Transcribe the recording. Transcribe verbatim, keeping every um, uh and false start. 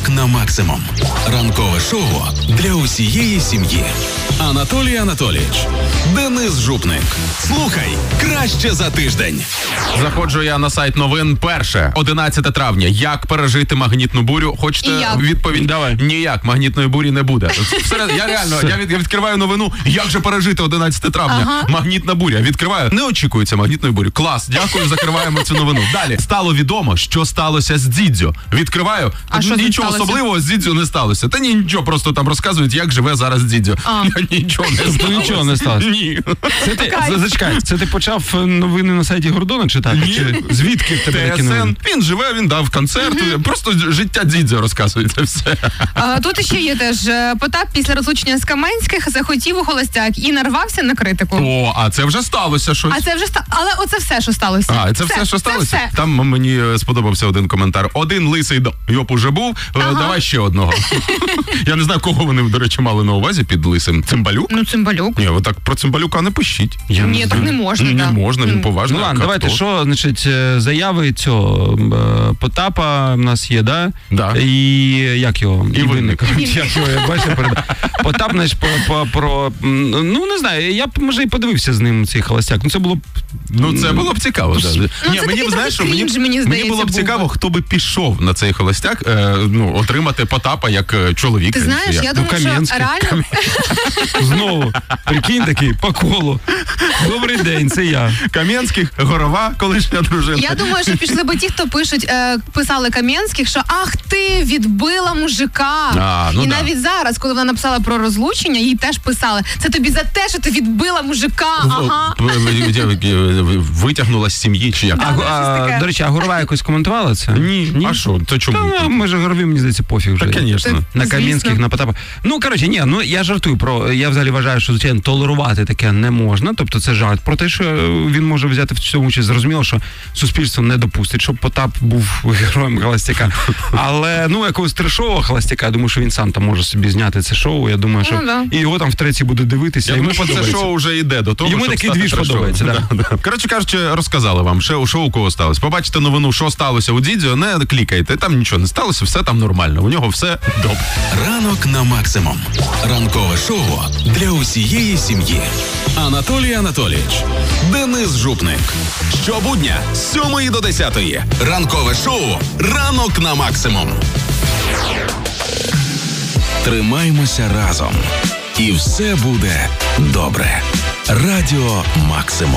Ранок на максимум. Ранкове шоу для усієї сім'ї. Анатолій Анатолійович, Денис Жупник. Слухай краще за тиждень. Заходжу я на сайт новин. Перше, одинадцяте травня. Як пережити магнітну бурю? Хочете Як? відповідь? Давай. Ніяк, магнітної бурі не буде. Всеред, я реально, я, від, я відкриваю новину. Як же пережити одинадцяте травня? Ага. Магнітна буря. Відкриваю. Не очікується магнітної бурі. Клас, дякую, закриваємо цю новину. Далі. Стало відомо, що сталося з Дідзьо. Відкриваю. А що з ним Нічого сталося? особливого з Дідзьо не сталося. Та ні, нічого, просто там розказують, як живе зараз Дідзьо. А. Нічого не сталося. Нічого не сталося. Ні. Це ти, Кайф. зачекай, це ти почав новини на сайті Гордона читати? Ні. Чи звідки в тебе такі ТСН, новини? він живе, він дав концерт, просто життя Дідзьо розказується все. А, тут ще є теж е, Потап після розлучення з Каменських захотів у холостяк і нарвався на критику. О, а це вже сталося щось. А це вже ста... Але оце все, що сталося. А, це все, що сталося? Це все. Там мені сподобався один коментар. Один лисий йоп уже був, Ага. давай ще одного. Я не знаю, кого вони, до речі, мали на увазі під лисим. Цимбалюк? Ну, Цимбалюк. Ні, ви так про Цимбалюка не пишіть. Я Ні, так не можна, Не да. можна, він поважний. Ну ладно, як давайте, хто. що, значить, е, заяви цього е, Потапа в нас є, да? Да. І як його? І Винник. Як його, я бачу, передав. Потап, значить, по, по, про, м, ну, не знаю, я б, може, і подивився з ним цей холостяк. Ну, це було б... Ну, це було б цікаво. Да. Ні, це такий мені, знаєш, що, трохи мені, крінж, мені здається, було б був цікаво, би. хто би пішов на цей холостяк, е, ну, отримати Потапа як е, чоловіка. Ти знаєш, Як? я Ну, думаю, що Кам'янський. реально... Знову, прикинь такий, по колу. Добрий день, це я. Кам'янських, Горова, колишня дружина. Я думаю, що пішли би ті, хто пишуть, е, писали Кам'янських, що ах ти, відбила мужика. А, ну і да. навіть зараз, коли вона написала про розлучення, їй теж писали, це тобі за те, що ти відбила мужика. Ага. В- в- в- Витягнула з сім'ї чи як? Да, А, щось а, таке. до речі, а Горова якось коментувала це? Ні. А що? То чому? Та, може, Горові, мені здається, пофіг вже. Так, звісно. На Звісно. Кам'янських, на Потапа. Ну, коротше, ні, ну я жартую про. Я взагалі вважаю, що звичайно толерувати таке не можна. Тобто це жарт про те, що він може взяти в цьому участь. Зрозуміло, що суспільство не допустить, щоб Потап був героєм холостяка. Але ну якогось трешового холостяка, я думаю, що він сам там може собі зняти це шоу. Я думаю, що Ну, да. і його там втретє буде дивитися. Я йому думаю, що це подобається. шоу вже йде до того, Йому щоб такий стати двіж трешовим. подобається, да. Да. Коротше кажучи, розказали вам, що, що у кого сталося. Побачите новину, що сталося у Дідзьо, не клікайте, там нічого не сталося, все там нормально, у нього все добре. Ранок на максимум. Ранкове шоу для усієї сім'ї. Анатолій Анатолійович, Денис Жупник. Щобудня з сьомої до десятої. Ранкове шоу Ранок на максимум. Тримаймося разом. І все буде добре. Радіо Максимум.